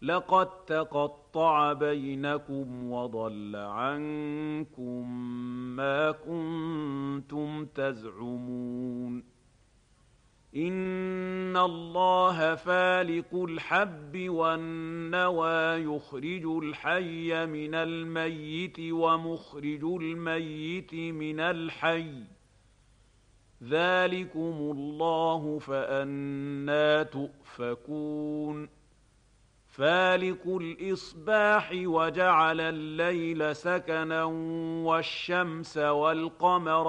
لقد تقطع بينكم وضل عنكم ما كنتم تزعمون إن الله فالق الحب والنوى يخرج الحي من الميت ومخرج الميت من الحي ذلكم الله فأنى تؤفكون فالق الإصباح وجعل الليل سكنا والشمس والقمر